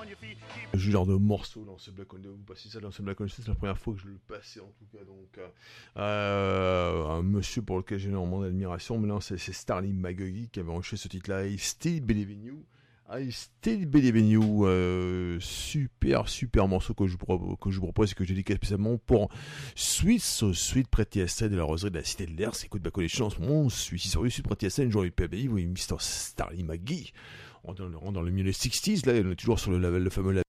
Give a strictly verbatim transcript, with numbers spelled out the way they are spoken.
Ce genre de morceau dans ce Black Hole, vous passez ça dans ce Black Hole, c'est la première fois que je le passais en tout cas, donc euh, euh, un monsieur pour lequel j'ai énormément d'admiration, mais là c'est, c'est Starling McGuhey qui avait enregistré ce titre-là, I Still Believe in You. I Still Believe in You, euh, super super morceau que je, pro- que je vous propose et que j'ai dédié spécialement pour Sweet So Sweet Pretty S N de la Roseraie de la Cité de l'Air. C'est écoute Black Hole en ce moment, celui ci sur le Sweet Pretty S N, j'aurais pu oui, mister Starling McGuhey. On est dans le, dans le milieu des sixties, là, on est toujours sur le, le, le fameux label